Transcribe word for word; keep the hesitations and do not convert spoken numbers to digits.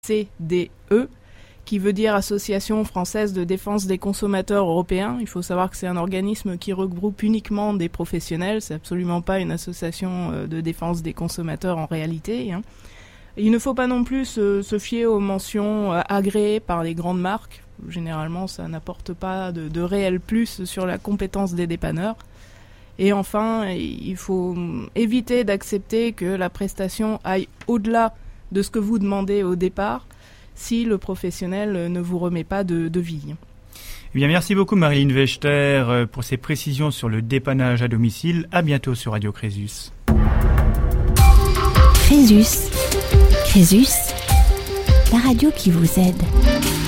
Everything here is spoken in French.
C D E, qui veut dire Association française de défense des consommateurs européens. Il faut savoir que c'est un organisme qui regroupe uniquement des professionnels, c'est absolument pas une association de défense des consommateurs en réalité. Hein. Il ne faut pas non plus se, se fier aux mentions agréées par les grandes marques. Généralement, ça n'apporte pas de, de réel plus sur la compétence des dépanneurs. Et enfin, il faut éviter d'accepter que la prestation aille au-delà de ce que vous demandez au départ, si le professionnel ne vous remet pas de devis. Eh bien, merci beaucoup Marilyn Wechter pour ces précisions sur le dépannage à domicile. À bientôt sur Radio Crésus. Crésus, Crésus, la radio qui vous aide.